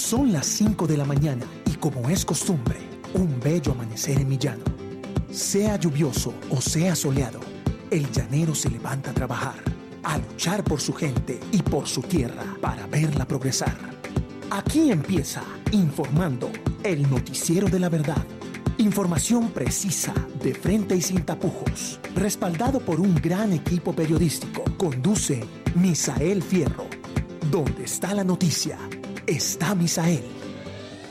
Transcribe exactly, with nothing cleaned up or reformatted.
Son las cinco de la mañana y, como es costumbre, un bello amanecer en mi llano. Sea lluvioso o sea soleado, el llanero se levanta a trabajar, a luchar por su gente y por su tierra para verla progresar. Aquí empieza Informando, el noticiero de la verdad. Información precisa, de frente y sin tapujos, respaldado por un gran equipo periodístico. Conduce Misael Fierro. Donde está la noticia, está Misael.